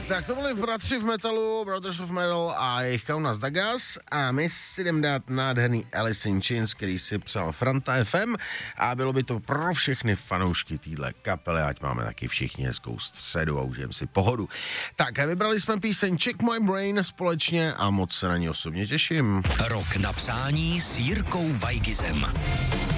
Tak to byli bratři v metalu, Brothers of Metal a jejich Kaunas Dagas a my si jdem dát nádherný Alice in Chains, který si psal Franta FM a bylo by to pro všechny fanoušky téhle kapely, ať máme taky všichni hezkou středu a užijem si pohodu. Tak vybrali jsme píseň Check My Brain společně a moc se na ní osobně těším. Rok na přání s Jirkou Vajgizem.